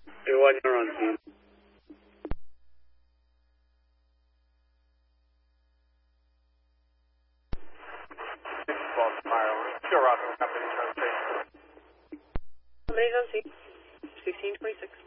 1, you're on team. Baltimore, sure, Rockland Company, Sunset. Somebody's on scene. 1626.